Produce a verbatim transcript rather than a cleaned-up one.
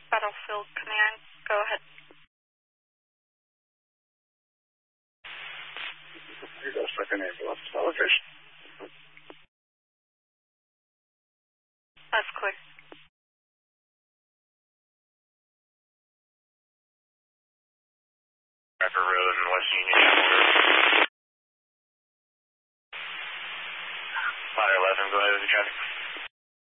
Battlefield Command, go ahead. Here's our second ambulance. Elevation. That's clear. Cracker Road in West Union. Fire eleven, go ahead with the traffic.